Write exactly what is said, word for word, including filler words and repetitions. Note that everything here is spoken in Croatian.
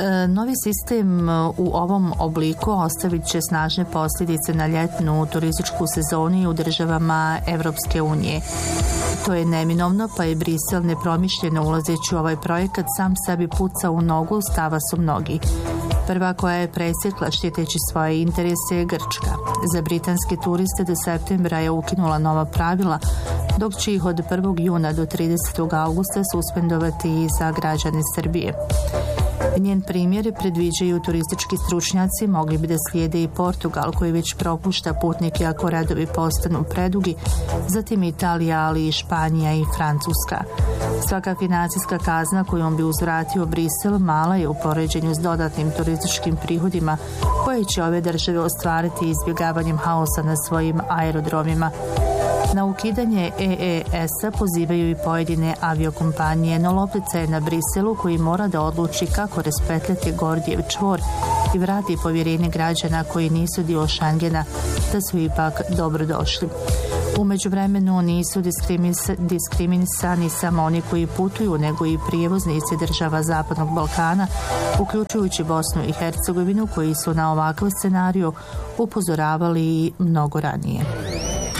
Novi sistem u ovom obliku ostavit će snažne posljedice na ljetnu turističku sezonu u državama Evropske unije. To je neminovno, pa je Brisel nepromišljeno ulazeći u ovaj projekat sam sebi puca u nogu, stava su mnogi. Prva koja je presjekla štiteći svoje interese je Grčka. Za britanske turiste do septembra je ukinula nova pravila, dok će ih od prvog juna do tridesetog augusta suspendovati i za građane Srbije. Njen primjer predviđaju turistički stručnjaci, mogli bi da slijede i Portugal koji već propušta putnike ako redovi postanu predugi, zatim Italija, ali i Španija i Francuska. Svaka financijska kazna kojom bi uzvratio Brisel mala je u poređenju s dodatnim turističkim prihodima koje će ove države ostvariti izbjegavanjem haosa na svojim aerodromima. Na ukidanje E E S-a pozivaju i pojedine aviokompanije, no loptica je na Briselu koji mora da odluči kako raspetljati Gordijev čvor i vrati povjerenje građana koji nisu dio Schengena da su ipak dobro došli. U međuvremenu nisu diskriminisani samo oni koji putuju, nego i prijevoznici država Zapadnog Balkana, uključujući Bosnu i Hercegovinu, koji su na ovakav scenariju upozoravali mnogo ranije.